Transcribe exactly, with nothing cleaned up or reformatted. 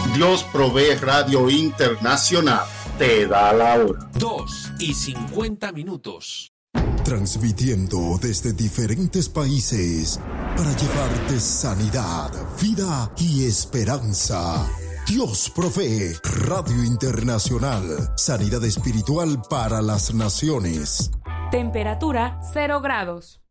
Dios Provee Radio Internacional te da la hora. Dos y cincuenta minutos. Transmitiendo desde diferentes países para llevarte sanidad, vida y esperanza. Dios Provee Radio Internacional. Sanidad espiritual para las naciones. Temperatura cero grados.